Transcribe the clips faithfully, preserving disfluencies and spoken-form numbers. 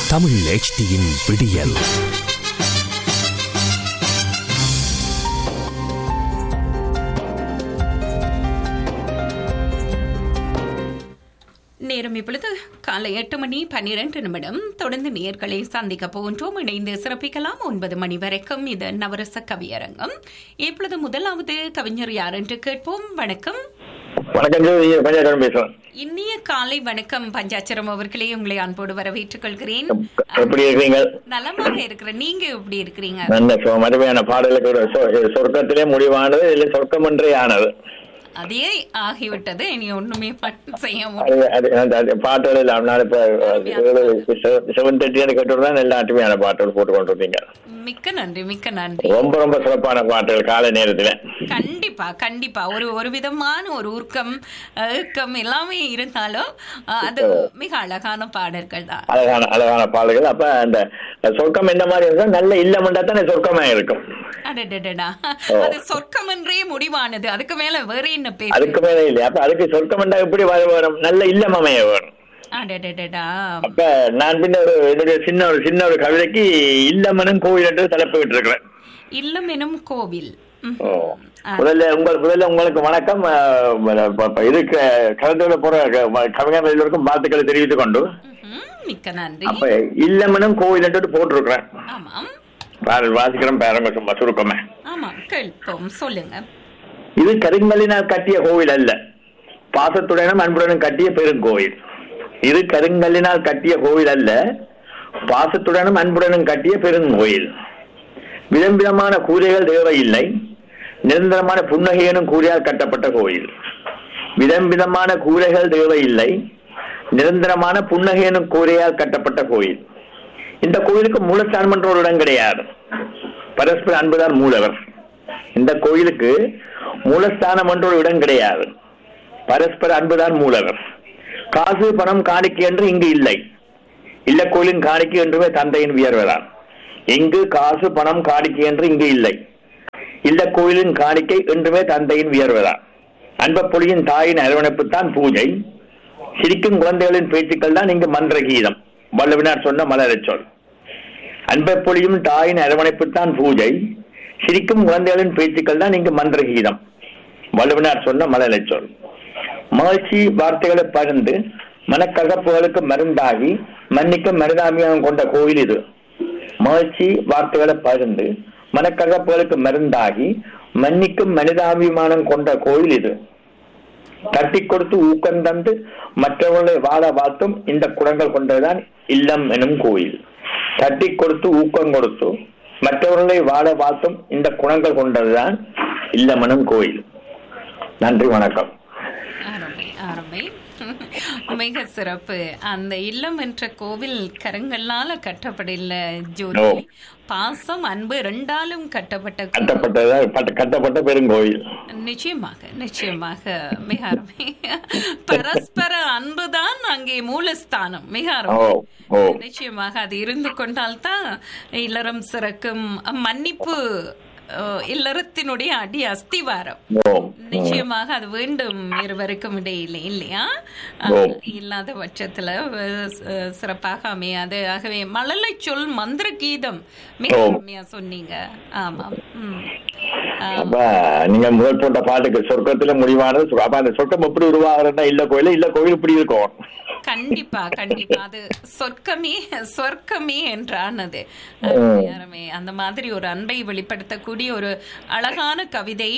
Tamil H டியின் விடியல். நேரம் இப்பொழுது காலை எட்டு மணி பன்னிரண்டு நிமிடம். தொடர்ந்து நேர்களை சந்திக்க போன்றோம். இணைந்து சிறப்பிக்கலாம் ஒன்பது மணி வரைக்கும். இது நவரச கவியரங்கம். இப்பொழுது முதலாவது கவிஞர் யார் என்று கேட்போம். வணக்கம். வணக்கம். இனிய காலை வணக்கம் பஞ்சாச்சரம் அவர்களே, உங்களை அன்போடு வரவேற்றுக் கொள்கிறேன். எப்படி இருக்கீங்க? நலமாக இருக்கிறேன். நீங்க எப்படி இருக்கிறீங்க? நல்ல அருமையான பாடலுக்கு சொர்க்கத்திலே முடிவானது இல்லை சொர்க்கம் என்றே ஆனது. அதே ஆகிவிட்டது. இனி ஒண்ணுமே செய்ய பாட்டுகள் செவன் தேர்ட்டி கேட்டுதான் எல்லா அருமையான பாட்டுகள் போட்டு கொண்டிருந்தீங்க. மிக்க நன்றி, மிக்க நன்றி. ரொம்ப ரொம்ப சிறப்பான பாட்டுகள் காலை நேரத்துல. கண்டிப்பா கண்டிப்பா ஒரு ஒரு விதமான ஒரு ஊர்க்கம் ஏக்கம் எல்லாமே இருந்தாலும் அது மிக அழகான பாடல்கள் தான். அழகான அழகான பாடல்கள். அப்ப அந்த சொர்க்கம் என்ன மாதிரி இருந்தா நல்ல இல்லமண்டா தானே சொர்க்கமா இருக்கும். அது சொர்க்கம் என்றே முடிவானது. அதுக்கு மேல வேற என்ன பேர்? அதுக்கு மேல இல்லையா? அப்ப அதுக்கு சொர்க்கமண்டா எப்படி வரும்? நல்ல இல்லம் அமைய வரும். அப்ப நான் பின்ன ஒரு என்னுடைய சின்ன ஒரு சின்ன ஒரு கவிதைக்கு இல்லம் எனும் கோவில் என்று தலைப்பு விட்டுருக்கிறேன். இல்லம் எனும் கோவில். முதல்ல உங்க முதல்ல உங்களுக்கு வணக்கம். இதுக்கு கலந்துள்ள போற கவிஞர் எல்லோருக்கும் வாழ்த்துக்களை தெரிவித்துக் கொண்டு மிக்க நன்றி. அப்ப இல்லம் எனும் கோவில் என்று போட்டிருக்கிறேன். வாசிக்கிறோம் பேரங்க சும்மா சுருக்கமே. சொல்லுங்க. இது கருங்கல்லினால் கட்டிய கோவில் அல்ல, பாசத்துடனும் அன்புடனும் கட்டிய பெருங்கோவில். இது கருங்கல்லினால் கட்டிய கோவில் அல்ல, பாசத்துடனும் அன்புடனும் கட்டிய பெருங்கோயில். விதம் விதமான கூரைகள் தேவையில்லை, நிரந்தரமான புன்னகையனும் கூரையால் கட்டப்பட்ட கோயில். விதம் விதமான கூரைகள் தேவையில்லை, நிரந்தரமான புன்னகையனும் கூரையால் கட்டப்பட்ட கோயில். இந்த கோயிலுக்கு மூலஸ்தானம் என்ற ஒரு இடம் கிடையாது, பரஸ்பர அன்புதான் மூலவர். இந்த கோயிலுக்கு மூலஸ்தானம் என்ற ஒரு இடம் கிடையாது, பரஸ்பர அன்புதான் மூலவர். காசு பணம் காணிக்கை என்று இங்கு இல்லை. இல்ல கோயிலின் காணிக்கை என்றுமே தந்தையின் வியர்வதான். இங்கு காசு பணம் காணிக்கை என்று இங்கு இல்லை. இல்ல கோயிலின் காணிக்கை என்றுமே தந்தையின் வியர்வதான். அன்பப்பொழியின் தாயின் அரவணைப்பு தான் பூஜை. சிரிக்கும் குழந்தைகளின் பேச்சுக்கள் தான் இங்கு மன்ற கீதம். வள்ளுவினார் சொன்ன மலர சொல். அன்பப்பொழியும் தாயின் அரவணைப்பு தான் பூஜை. சிரிக்கும் குழந்தைகளின் பேச்சுக்கள் தான் இங்கு மன்ற கீதம். வள்ளுவினார் சொன்ன மலர சொல். மகிழ்ச்சி வார்த்தைகளை பகிர்ந்து மனக்கசப்புகளுக்கு மருந்தாகி மன்னிக்கும் மருதாமியம் கொண்ட கோயில் இது. மகிழ்ச்சி வார்த்தைகளை பகிர்ந்து மனக்கசப்புகளுக்கு மருந்தாகி மன்னிக்கும் மனிதாபிமானம் கொண்ட கோயில் இது. தட்டி கொடுத்து ஊக்கம் தந்து மற்றவர்களை வாழ வாழ்த்தும் இந்த குணங்கள் கொண்டதுதான் இல்லம் எனும் கோயில். தட்டி கொடுத்து ஊக்கம் கொடுத்து மற்றவர்களை வாழ வாழ்த்தும் இந்த குணங்கள் கொண்டதுதான் இல்லம் எனும் கோயில். நன்றி, வணக்கம். மிக சிறப்பு. அந்த இல்லம் என்ற கோவில் கருங்கல்லால கட்டப்படல ஜோதி, பாசம் அன்பு ரெண்டாலும் கட்டப்பட்ட கட்டப்பட்ட பெருங்கோயில். நிச்சயமாக நிச்சயமாக மிக அருமை. பரஸ்பர அன்புதான் அங்கே மூலஸ்தானம். மிக அருமை. நிச்சயமாக அது இருந்து கொண்டால்தான் இல்லறம் சிறக்கும். மன்னிப்பு இல்லறத்தினுடைய அடி அஸ்திவாரம். நிச்சயமாக அது வேண்டும் இருவருக்கும் இடையிலே, இல்லையா? இல்லாத பட்சத்துல சிறப்பாக அமையாது. ஆகவே மழலை சொல் மந்திர கீதம் மிக அருமையா சொன்னீங்க. ஆமா. நீங்க முதல் போட்ட பாட்டுக்கு சொர்க்கத்துல முடிவானது. அப்ப அந்த சொர்க்கம் எப்படி உருவாகிறதா? இல்ல கோயில் இல்ல கோயில் இப்படி இருக்கும். கண்டிப்பா கண்டிப்பா அது சொர்க்கமே சொர்க்கமே என்றானது. அந்த மாதிரி ஒரு அன்பை வெளிப்படுத்தக்கூடிய ஒரு அழகான கவிதை.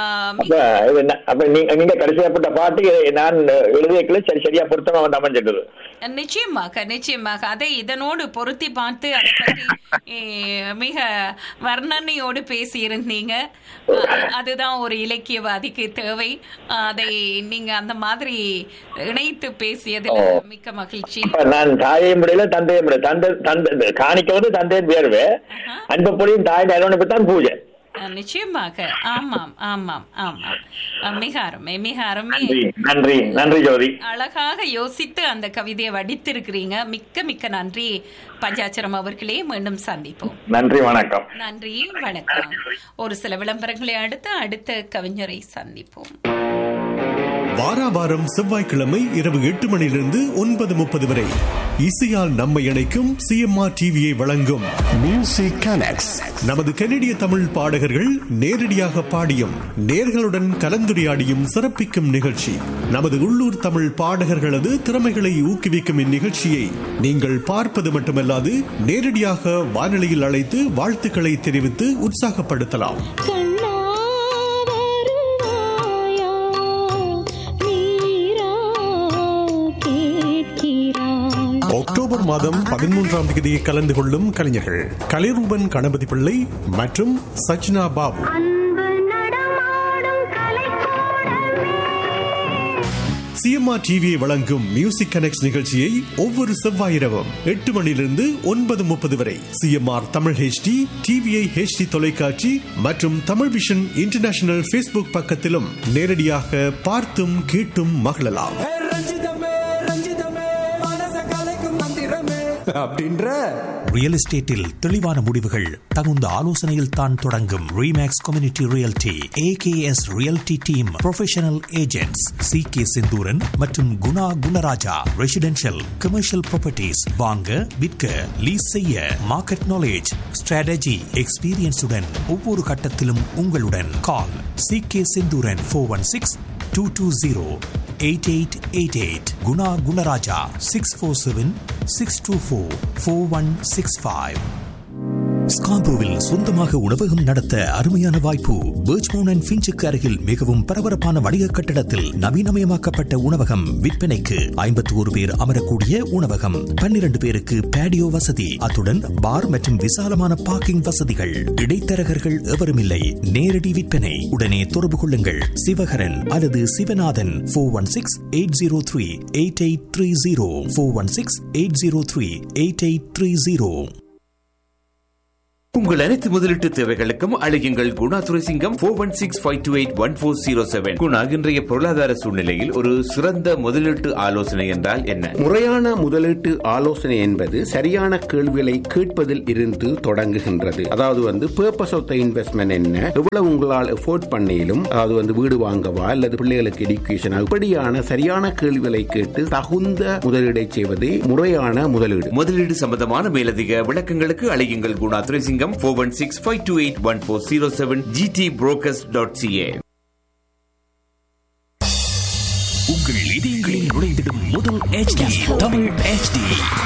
நீங்க கடைசியாப்பட்ட பாட்டு நான் எழுதியக்குள்ள சரி சரியா பொருத்தமா வந்து அமைஞ்சிட்டது. நிச்சயமாக நிச்சயமாக அதை இதனோடு பொருத்தி பார்த்து அதை பற்றி மிக வர்ணனையோடு பேசி இருந்தீங்க. அதுதான் ஒரு இலக்கியவாதிக்கு தேவை. அதை நீங்க அந்த மாதிரி இணைத்து பேசியதுல மிக்க மகிழ்ச்சி. நான் தாயை முடியல தந்தையை முடியல. தந்தை தந்தை காணிக்க வந்து தந்தையின் பேருவே, அன்பு பொழியும் தாயின் அரவணைப்பு தான் பூஜை. நிச்சயமாக. ஆமாம் ஆமாம் ஆமாம். மிக அருமை மிக அருமை. நன்றி நன்றி ஜோதி. அழகாக யோசித்து அந்த கவிதையை வடித்திருக்கிறீங்க. மிக்க மிக்க நன்றி பஞ்சாச்சரம் அவர்களே. மீண்டும் சந்திப்போம். நன்றி, வணக்கம். நன்றி, வணக்கம். ஒரு சில விளம்பரங்களை அடுத்து அடுத்த கவிஞரை சந்திப்போம். வாரா வாரம் செவ்வாய்க்கிழமை இரவு எட்டு மணியிலிருந்து ஒன்பது முப்பது வரை இசையால் நம்மை இணைக்கும் சிஎம்ஆர் டிவியை வழங்கும் மியூசிக் கனெக்ட்ஸ். நமது கனடிய தமிழ் பாடகர்கள் நேரடியாக பாடியும் நேர்களுடன் கலந்துரையாடியும் சிறப்பிக்கும் நிகழ்ச்சி. நமது உள்ளூர் தமிழ் பாடகர்களது திறமைகளை ஊக்குவிக்கும் இந்நிகழ்ச்சியை நீங்கள் பார்ப்பது மட்டுமல்லாது நேரடியாக வானொலியில் அழைத்து வாழ்த்துக்களை தெரிவித்து உற்சாகப்படுத்தலாம். அக்டோபர் மாதம் பதிமூன்றாம் தேதி கலந்து கொள்ளும் கலைஞர்கள் கலைரூபன் கணபதி பிள்ளை மற்றும் சச்னா பாபு. சிஎம்ஆர் டிவியை வழங்கும் மியூசிக் கனெக்ட்ஸ் நிகழ்ச்சியை ஒவ்வொரு செவ்வாய் இரவும் எட்டு மணியிலிருந்து ஒன்பது முப்பது வரை CMR Tamil HD, TVI HD தொலைக்காட்சி மற்றும் தமிழ் விஷன் இன்டர்நேஷனல் ஃபேஸ்புக் பக்கத்திலும் நேரடியாக பார்த்தும் கேட்டும் மகிழலாம். ரியல் எஸ்டேட்டில் தெளிவான முடிவுகள் தகுந்த ஆலோசனையில் தான் தொடங்கும். Remakes community realty AKS realty team professional agents C K Senthuran மற்றும் Guna Gunaraja. Residential commercial properties வாங்க விற்க லீஸ் செய்ய மார்க்கெட் நாலேஜ் ஸ்ட்ராட்டஜி எக்ஸ்பீரியன்ஸுடன் ஒவ்வொரு கட்டத்திலும் உங்களுடன். கால் C K Senthuran four one six two two zero eight eight eight eight. Guna Gunaraja six four seven six two four four one six five. ஸ்கார்போவில் சொந்தமாக உணவகம் நடத்த அருமையான வாய்ப்பு. பர்ச்மவுண்ட் அண்ட் ஃபின்ச்சுக்கு அருகில் மிகவும் பரபரப்பான வணிக கட்டடத்தில் நவீனமயமாக்கப்பட்ட உணவகம் விற்பனைக்கு. ஐம்பத்தி ஒரு பேர் அமரக்கூடிய உணவகம், பன்னிரண்டு பேருக்கு பேடியோ வசதி, அத்துடன் பார் மற்றும் விசாலமான பார்க்கிங் வசதிகள். இடைத்தரகர்கள் எவரும் இல்லை. நேரடி விற்பனை. உடனே தொடர்பு கொள்ளுங்கள் சிவகரன் அல்லது Sivanathan four one six eight zero three eight eight three zero four one six eight zero three eight eight three zero. உங்கள் அனைத்து முதலீட்டு தேவைகளுக்கும் அழையுங்கள் Guna Thuraisingam four one six five two eight one four zero seven. Guna, இன்றைய பொருளாதார சூழ்நிலையில் ஒரு சிறந்த முதலீட்டு ஆலோசனை என்றால் என்ன? முறையான முதலீட்டு ஆலோசனை என்பது சரியான கேள்விகளை கேட்பதில் இருந்து தொடங்குகின்றது. அதாவது வந்து பர்பஸ் ஆஃப் த இன்வெஸ்ட்மெண்ட் என்ன, எவ்வளவு உங்களால் எஃபோர்ட் பண்ணிலும், அதாவது வந்து வீடு வாங்கவா அல்லது பிள்ளைகளுக்கு எடுக்கேஷன், இப்படியான சரியான கேள்விகளை கேட்டு தகுந்த முதலீடை செய்வதே முறையான முதலீடு. முதலீடு சம்பந்தமான மேலதிக விளக்கங்களுக்கு அழையுங்கள் Guna Thuraisingam four one six five two eight one four zero seven g t brokers dot c a. உங்கள் இதயங்களில் நுழைந்திடும் முதல் H D Tamil H D.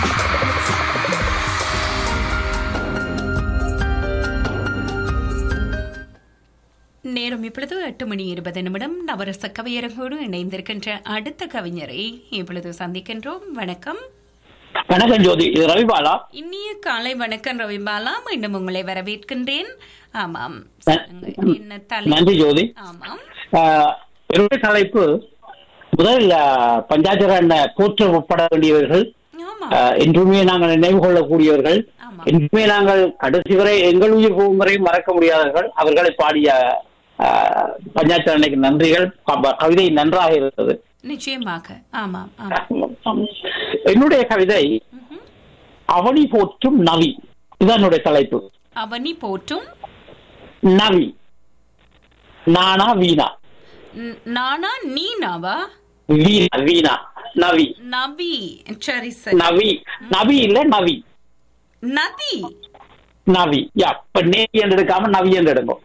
நேரம் இப்பொழுது எட்டு மணி இருபது நிமிடம். நவரச கவியரங்கோடு இணைந்திருக்கின்ற அடுத்த கவிஞரை இப்பொழுது சந்திக்கின்றோம். வணக்கம். வணக்கம் ஜோதி, இது ரவிபாலா. இனிய காலை வணக்கம் ரவிபாலா, மீண்டும் உங்களை வரவேற்கின்றேன். ஆமாம், நன்றி ஜோதி. ஆமாம், என்னுடைய தலைப்பு முதல் பஞ்சாயத்து போற்றப்பட வேண்டியவர்கள், என்றுமே நாங்கள் நினைவு கொள்ளக்கூடியவர்கள், என்றுமே நாங்கள் கடைசி வரை எங்கள் உயிர் போகும் வரை மறக்க முடியாதவர்கள். அவர்களை பாடிய பஞ்சாயத்து அன்னைக்கு நன்றிகள். கவிதை நன்றாக இருந்தது. நிச்சயமாக. ஆமாம். என்னுடைய கவிதை அவனி போற்றும் நவி. இதுதான் என்னுடைய தலைப்பு. அவனி போற்றும் நவி. நானா வீணா? நானா நீனாவா? வீணா வீணா நவி நவி. சரி சரி. நவி நவி இல்ல நவி. நதி நவி. யா, இப்ப நேவி என்று எடுக்காம நவி என்று எடுக்கும்.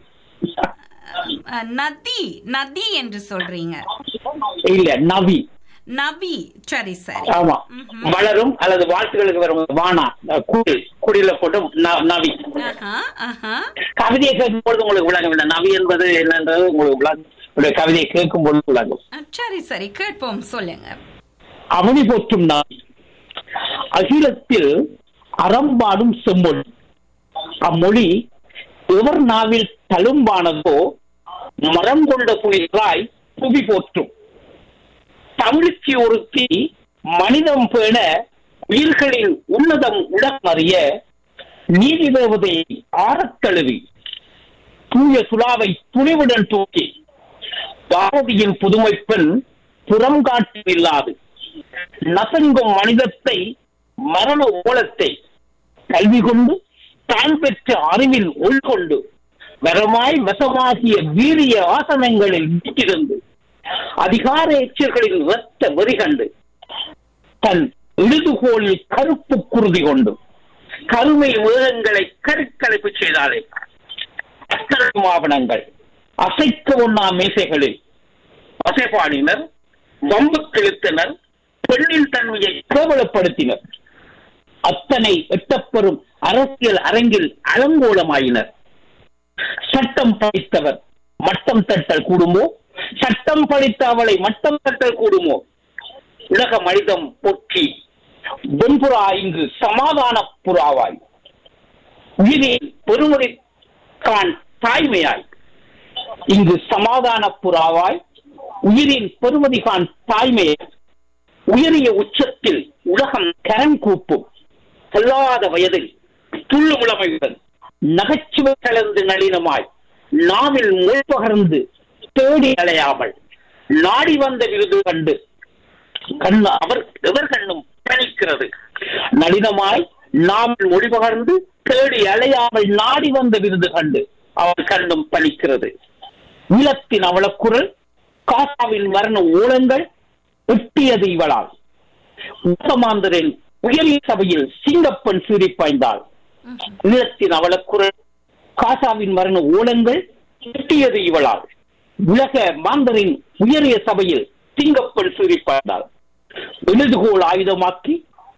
நதி நதி என்று சொல்றீங்க? இல்ல, நவி. நவி. சரி சரி. ஆமா, வளரும் அல்லது வாழ்த்துகளுக்கு வரும் வானா குடில் குடில போட்டு நவி. கவிதையை கேட்கும் பொழுது உங்களுக்கு விளங்கவில்லை நவி என்பது என்னன்றது உங்களுக்கு விளங்க. கவிதையை கேட்கும் பொழுது விளங்கும். சரி சரி, கேட்போம், சொல்லுங்க. அவனி போற்றும் நவி. அகிலத்தில் அறம்பாடும் செம்மொழி. அம்மொழி எவர் நாவில் தழும்பானதோ மரம் கொண்ட புனிதராய் புவி போற்றும். தமிழ்ச்சி ஒருத்தி மனிதம் பேண உயிர்களின் உன்னதம் உலகமறிய நீதி தேவதையை ஆறத் தழுவி தூய சுலாவை துணிவுடன் தூக்கி பாரதியின் புதுமை பெண் புறம் காட்டி இல்லாது நசங்கும் மனிதத்தை மரண ஓலத்தை கல்வி கொண்டு தான் பெற்ற அறிவில் உள்கொண்டு வரமாய் வசமாகிய வீரிய ஆசனங்களில் வீட்டிருந்து அதிகார எச்சர்களின் இரத்த வெறி கண்டு தன் எழுதுகோளில் கருப்பு குருதி கொண்டு கருமை வேகங்களை கருக்கலைப்பு செய்தாலே அத்தனை ஆவணங்கள் அசைக்க ஒண்ணா மேசைகளில் அசைபாடினர், வம்பு கிழித்தனர், பெண்ணின் தன்மையை கேவலப்படுத்தினர். அத்தனை எட்டப்பெறும் அரசியல் அரங்கில் அலங்கோலமாயினர். சட்டம் படித்தவர் மட்டம் தட்டல் கூடுமோ? சட்டம் படித்த அவளை மட்டம் தட்டல் கூடுமோ? உலக மனிதம் பொற்றி வெண்புறா இங்கு சமாதான புறாவாய், உயிரின் பெருமுறை கான் தாய்மையாய், இங்கு சமாதான புறாவாய், உயிரின் பெருமதி கான் தாய்மையாய், உயரிய உச்சத்தில் உலகம் கரம் கூப்பும், செல்லாத வயதில் துள்ளு முழமையுடன் நகைச்சுவை கலந்து நளினமாய் நாவில் மொழி பகர்ந்து தேடி அலையாமல் நாடி வந்த விருது கண்டு கண்ணு அவர் எவர் கண்ணும் பணிக்கிறது. நளினமாய் நாவில் மொழி பகர்ந்து தேடி அலையாமல் நாடி வந்த விருது கண்டு அவர் கண்ணும் பணிக்கிறது. ஈழத்தின் அவலக்குரல் காசாவின் மரண ஊழங்கள் எட்டியது இவளால். உத்தமாந்தரின் உயரிய சபையில் சிங்கப்பெண் சீறி பாய்ந்தாள். ஈழத்தின் அவலக்குரல் காசாவின் மரண ஊழங்கள் எட்டியது இவளால். உலக மாந்தரின் உயரிய சபையில் சிங்கப்பெண் சீறி பாய்ந்தாள். எழுதுகோள் ஆயுதமாக்கி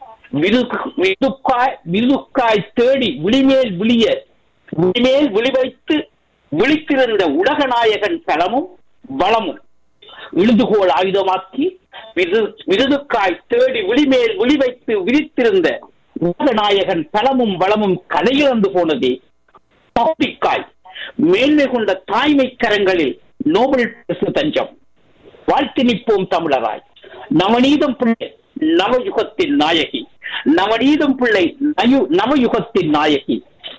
விதுக்காய் விதுக்காய் தேடி விழிமேல் விழிய விழிமேல் விழிவைத்து விழித்திருந்த உலக நாயகன் பலமும் வளமும். எழுதுகோள் ஆயுதமாக்கி விருதுக்காய் தேடி விழிமேல் விழிவைத்து விரித்திருந்த உலகநாயகன் பலமும் வளமும் கலையிழந்து போனதே. தப்பிக்காய் மேன்மை கொண்ட தாய்மை கரங்களில் நோபல் பரிசு தஞ்சம். வாழ்த்து நிற்போம் தமிழராய். நவநீதம் பிள்ளை நவயுகத்தின் நாயகி. நவநீதம் பிள்ளை நவயுகத்தின் நாயகி.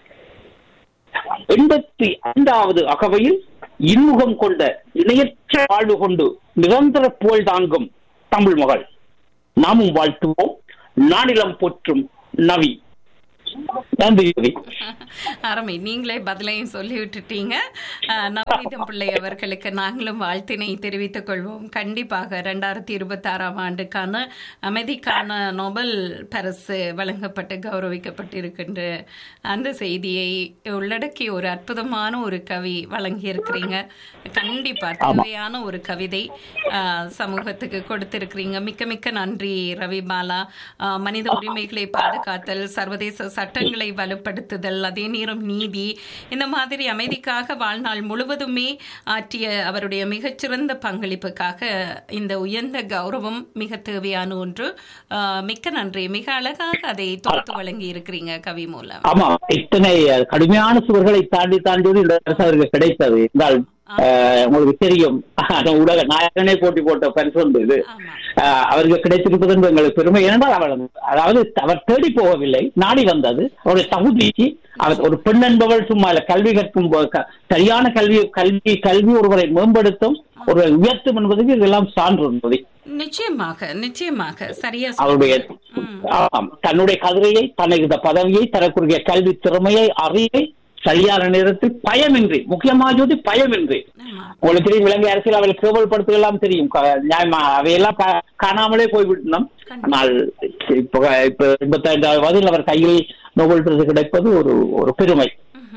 எண்பத்தி ஐந்தாவது அகவையில் இன்முகம் கொண்ட இணையற்ற வாழ்வு கொண்டு நிரந்தர புகழ் தாங்கும் தமிழ் மகள். நாமும் வாழ்த்துவோம். நானிலம் போற்றும் நவி. நன்றி. அருமை, நீங்களே பதிலையும் சொல்லி விட்டுட்டீங்க. நவநீதம் பிள்ளை அவர்களுக்கு நாங்களும் வாழ்த்தினை தெரிவித்துக் கொள்வோம். கண்டிப்பாக இரண்டாயிரத்தி இருபத்தி ஆறாம் ஆண்டுக்கான அமைதிக்கான நோபல் பரிசு வழங்கப்பட்டு கௌரவிக்கப்பட்டிருக்கின்ற அந்த செய்தியை உள்ளடக்கி ஒரு அற்புதமான ஒரு கவி வழங்கியிருக்கிறீங்க. கண்டிப்பா தேவையான ஒரு கவிதை சமூகத்துக்கு கொடுத்திருக்கிறீங்க. மிக்க மிக்க நன்றி ரவி பாலா. மனித உரிமைகளை பாதுகாத்தல், சர்வதேச சட்டங்களை வலுப்படுத்துதல், அதே நேரம் நீதி, இந்த மாதிரி அமைதிக்காக வாழ்நாள் முழுவதுமே ஆற்றிய அவருடைய மிகச்சிறந்த பங்களிப்புக்காக இந்த உயர்ந்த கௌரவம் மிக தேவையான ஒன்று. மிக்க நன்றி. மிக அழகாக அதை தொகுத்து வழங்கி இருக்கிறீங்க கவி மூலம். ஆமா, இத்தனை கடுமையான சுவர்களை தாண்டி தாண்டி இந்த அவருக்கு கிடைத்தது என்றால் உங்களுக்கு தெரியும், உலக நாயகனே போட்டி போட்ட பரிசு வந்து இது அவருக்கு கிடைத்திருப்பது என்று எங்களுக்கு பெருமை. ஏனென்றால் அவர் அதாவது அவர் தேடி போகவில்லை, நாடி வந்தது அவருடைய தகுதிக்கு. அவர் ஒரு பெண் என்பவள் சும்மா கல்வி கற்கும் சரியான கல்வி கல்வி கல்வி ஒருவரை மேம்படுத்தும் ஒரு உயர்த்தும் என்பதற்கு இதெல்லாம் சான்று என்பதை நிச்சயமாக நிச்சயமாக சரியா அவருடைய தன்னுடைய கதிரையை தனது பதவியை தனக்குரிய கல்வி திறமையை அறிவை சரியான நேரத்தில் பயமின்றி, முக்கியமாக பயமின்றி, உங்களுக்கு தெரியும் இலங்கை அரசியல் அவளை கேவல்படுத்தலாம் தெரியும், நியாயமா அவையெல்லாம் காணாமலே போய்விட்டோம். ஆனால் இப்ப இப்ப எண்பத்தி ஐந்தாவது வயதில் அவர் கையில் நோபல் பரிசு கிடைப்பது ஒரு ஒரு பெருமை.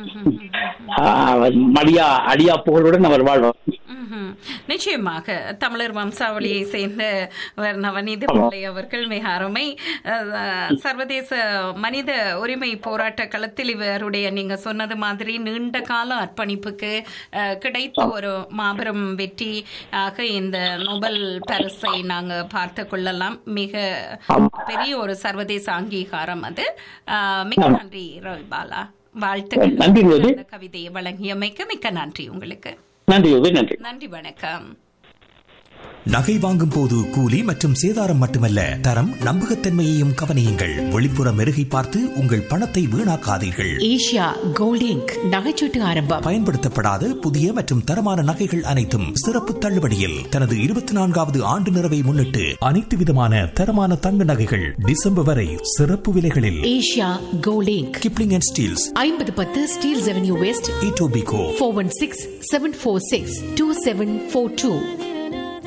மடியா அடியா புகழுடன் அவர் வாழ்வார். நிச்சயமாக தமிழர் வம்சாவளியை சேர்ந்த நவநீத பிள்ளை அவர்கள் மிக அருமை. சர்வதேச மனித உரிமை போராட்ட களத்தில் இவருடைய நீங்க சொன்னது மாதிரி நீண்ட கால அர்ப்பணிப்புக்கு கிடைத்த ஒரு மாபெரும் வெற்றி ஆக இந்த நோபல் பரிசை நாங்க பார்த்து கொள்ளலாம். மிக பெரிய ஒரு சர்வதேச அங்கீகாரம் அது. மிக நன்றி ரவி பாலா. வாழ்த்துக்கள். கவிதையை வழங்கியமைக்கு மிக்க நன்றி உங்களுக்கு. நன்றி நன்றி நன்றி. வணக்கம். நகை வாங்கும் போது கூலி மற்றும் சேதாரம் மட்டுமல்ல, தரம் நம்பகத்தன்மையையும் கவனியுங்கள். வெளிப்புற மெருகை பார்த்து உங்கள் பணத்தை வீணாக்காதீர்கள். ஏஷியா கோல்ட் இங்க் நகைச்சீட்டு ஆரம்பம். பயன்படுத்தப்படாத புதிய மற்றும் தரமான நகைகள் அனைத்தும் சிறப்பு தள்ளுபடியில். தனது இருபத்தி நான்காவது ஆண்டு நிறைவை முன்னிட்டு அனைத்து விதமான தரமான தங்க நகைகள் டிசம்பர் வரை சிறப்பு விலைகளில். Asia gold ink, Kipling and Steeles, ஐம்பது பத்து Steeles avenue west, Etobicoke, four one six seven four six two seven four two.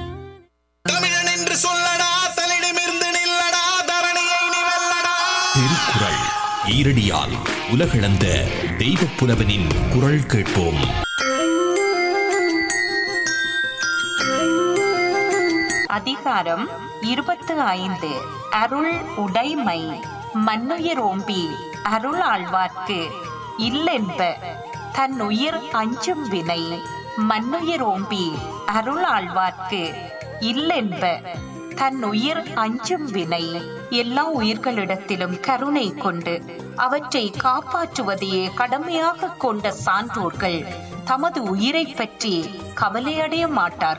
Thirukkural ஈரடியால் உலகளந்த தெய்வப் புலவனின் குரல் கேட்போம். அதிகாரம் இருபத்து ஐந்து. அருள் உடைமை. மன்னுயிரோம்பி அருள் ஆழ்வார்க்கு இல்லென்ப தன் உயிர் அஞ்சும் வினை. மன்னுயிரோம்பி அருள் ஆழ்வார்க்கு இல்லென்ப தன் உயிர் அஞ்சும் வினை. எல்லா உயிர்களிடத்திலும் கருணை கொண்டு அவற்றை காப்பாற்றுவதையே கடமையாக கொண்ட சான்றோர்கள் தமது உயிரை பற்றி கவலையடைய மாட்டார்கள்.